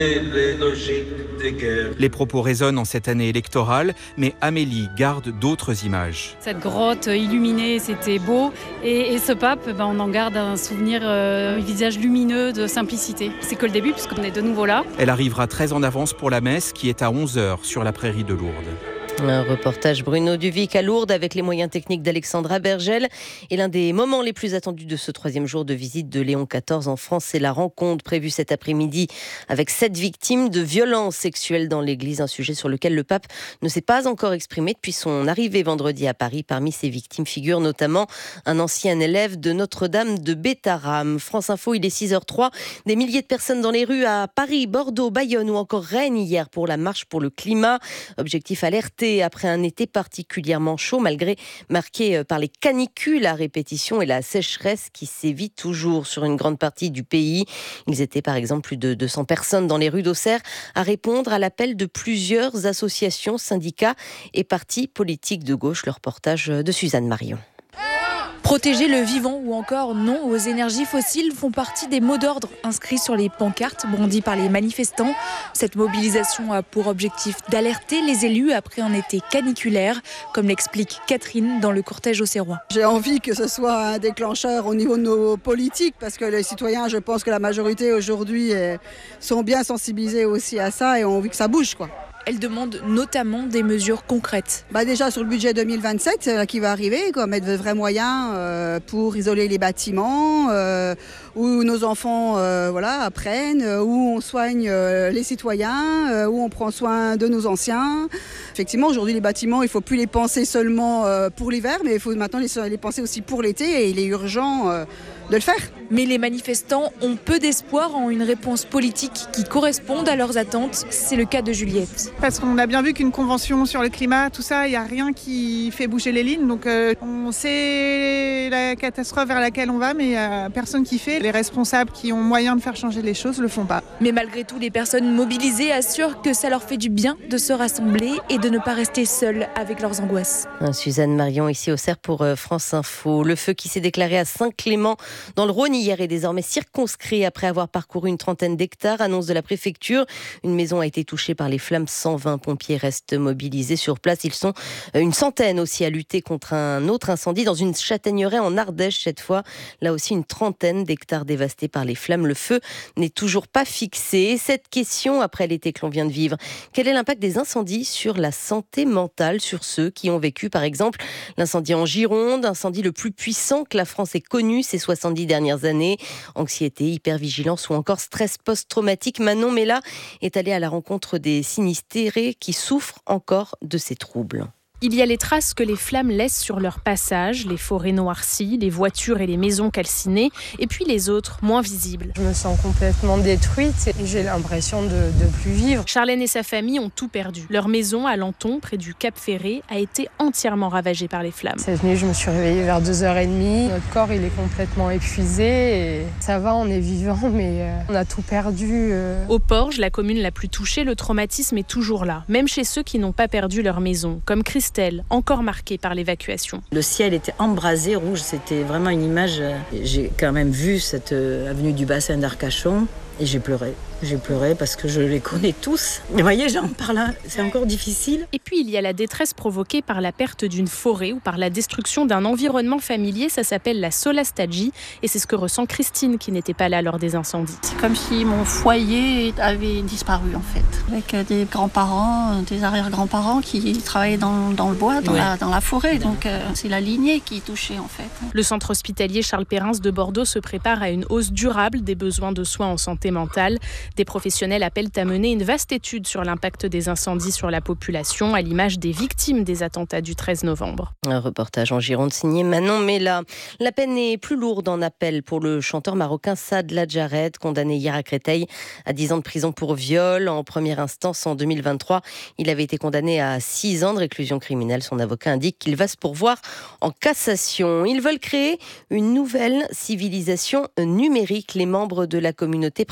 Les propos résonnent en cette année électorale, mais Amélie garde d'autres images. Cette grotte illuminée, c'était beau. Et ce pape, on en garde un souvenir, un visage lumineux de simplicité. C'est que le début, puisqu'on est de nouveau là. Elle arrivera très en avance pour la messe qui est à 11h sur la prairie de Lourdes. Un reportage Bruno Duvic à Lourdes avec les moyens techniques d'Alexandra Bergel. Et l'un des moments les plus attendus de ce 3e jour de visite de Léon XIV en France, c'est la rencontre prévue cet après-midi avec 7 victimes de violences sexuelles dans l'église. Un sujet sur lequel le pape ne s'est pas encore exprimé depuis son arrivée vendredi à Paris. Parmi ces victimes figure notamment un ancien élève de Notre-Dame de Bétharram. France Info, il est 6h03. Des milliers de personnes dans les rues à Paris, Bordeaux, Bayonne ou encore Rennes hier pour la marche pour le climat. Objectif alerté après un été particulièrement chaud, marqué par les canicules à répétition et la sécheresse qui sévit toujours sur une grande partie du pays. Ils étaient par exemple plus de 200 personnes dans les rues d'Auxerre à répondre à l'appel de plusieurs associations, syndicats et partis politiques de gauche. Le reportage de Suzanne Marion. Protéger le vivant ou encore non aux énergies fossiles font partie des mots d'ordre inscrits sur les pancartes brandies par les manifestants. Cette mobilisation a pour objectif d'alerter les élus après un été caniculaire, comme l'explique Catherine dans le cortège auxerrois. J'ai envie que ce soit un déclencheur au niveau de nos politiques, parce que les citoyens, je pense que la majorité aujourd'hui sont bien sensibilisés aussi à ça et ont envie que ça bouge, quoi. Elle demande notamment des mesures concrètes. Déjà sur le budget 2027 qui va arriver, mettre de vrais moyens pour isoler les bâtiments, où nos enfants apprennent, où on soigne les citoyens, où on prend soin de nos anciens. Effectivement, aujourd'hui, les bâtiments, il ne faut plus les penser seulement pour l'hiver, mais il faut maintenant les penser aussi pour l'été et il est urgent de le faire. Mais les manifestants ont peu d'espoir en une réponse politique qui corresponde à leurs attentes. C'est le cas de Juliette. Parce qu'on a bien vu qu'une convention sur le climat, tout ça, il n'y a rien qui fait bouger les lignes. Donc on sait la catastrophe vers laquelle on va, mais il n'y a personne qui fait. Les responsables qui ont moyen de faire changer les choses ne le font pas. Mais malgré tout, les personnes mobilisées assurent que ça leur fait du bien de se rassembler et de ne pas rester seules avec leurs angoisses. Suzanne Marion ici au Cerf pour France Info. Le feu qui s'est déclaré à Saint-Clément dans le Rhône hier est désormais circonscrit après avoir parcouru une trentaine d'hectares, annonce de la préfecture. Une maison a été touchée par les flammes, 120 pompiers restent mobilisés sur place. Ils sont une centaine aussi à lutter contre un autre incendie dans une châtaigneraie en Ardèche cette fois. Là aussi une trentaine d'hectares dévastés par les flammes. Le feu n'est toujours pas fixé. Et cette question après l'été que l'on vient de vivre, quel est l'impact des incendies sur la santé mentale, sur ceux qui ont vécu par exemple l'incendie en Gironde, incendie le plus puissant que la France ait connu ces 70 dernières années. Anxiété, hypervigilance ou encore stress post-traumatique. Manon Mella est allée à la rencontre des sinistrés qui souffrent encore de ces troubles. Il y a les traces que les flammes laissent sur leur passage, les forêts noircies, les voitures et les maisons calcinées, et puis les autres, moins visibles. Je me sens complètement détruite et j'ai l'impression de plus vivre. Charlène et sa famille ont tout perdu. Leur maison à Lenton, près du Cap Ferré, a été entièrement ravagée par les flammes. Cette nuit, je me suis réveillée vers 2h30. Notre corps, il est complètement épuisé. Et ça va, on est vivant, mais on a tout perdu. Au Porge, la commune la plus touchée, le traumatisme est toujours là, même chez ceux qui n'ont pas perdu leur maison, comme Christelle, encore marquée par l'évacuation. Le ciel était embrasé, rouge, c'était vraiment une image. J'ai quand même vu cette avenue du bassin d'Arcachon et j'ai pleuré. J'ai pleuré parce que je les connais tous. Vous voyez, j'en parle, c'est encore difficile. Et puis il y a la détresse provoquée par la perte d'une forêt ou par la destruction d'un environnement familier. Ça s'appelle la solastagie et c'est ce que ressent Christine qui n'était pas là lors des incendies. C'est comme si mon foyer avait disparu en fait. Avec des grands-parents, des arrière-grands-parents qui travaillaient dans le bois, dans la forêt. Donc c'est la lignée qui est touchée en fait. Le centre hospitalier Charles Perrins de Bordeaux se prépare à une hausse durable des besoins de soins en santé mentale. Des professionnels appellent à mener une vaste étude sur l'impact des incendies sur la population, à l'image des victimes des attentats du 13 novembre. Un reportage en Gironde signé Manon Mella. La peine est plus lourde en appel pour le chanteur marocain Saad Ladjared, condamné hier à Créteil à 10 ans de prison pour viol. En première instance, en 2023, il avait été condamné à 6 ans de réclusion criminelle. Son avocat indique qu'il va se pourvoir en cassation. Ils veulent créer une nouvelle civilisation numérique. Les membres de la communauté pragmatique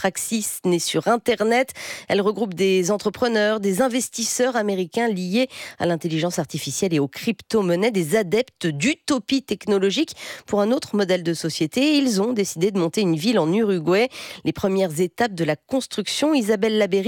Praxis, née sur Internet. Elle regroupe des entrepreneurs, des investisseurs américains liés à l'intelligence artificielle et aux crypto-monnaies, des adeptes d'utopie technologique pour un autre modèle de société. Ils ont décidé de monter une ville en Uruguay. Les premières étapes de la construction, Isabelle Labéry,